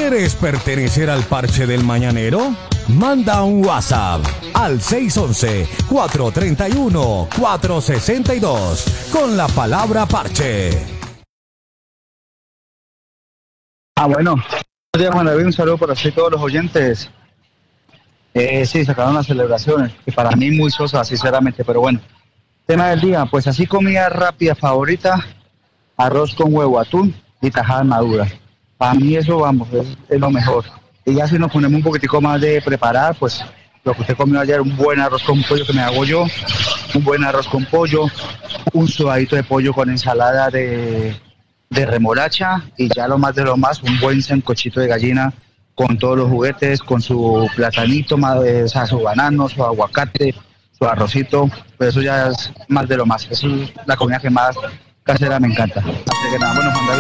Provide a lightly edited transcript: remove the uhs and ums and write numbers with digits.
¿Quieres pertenecer al parche del mañanero? Manda un WhatsApp al 611-431-462 con la palabra parche. Bueno, buenos días, Juan David, un saludo para usted y todos los oyentes. Sí, sacaron las celebraciones, que para mí muy sosas, sinceramente, pero bueno. Tema del día, pues así comida rápida favorita, arroz con huevo, atún y tajadas maduras. Para mí eso, vamos, es lo mejor. Y ya si nos ponemos un poquitico más de preparar, pues lo que usted comió ayer, un buen arroz con pollo que me hago yo, un buen arroz con pollo, un sudadito de pollo con ensalada de remolacha y ya lo más de lo más, un buen sancochito de gallina con todos los juguetes, con su platanito, o sea, su banano, su aguacate, su arrocito, pues eso ya es más de lo más. Eso es la comida que más casera me encanta. Así que nada, bueno, Juan David.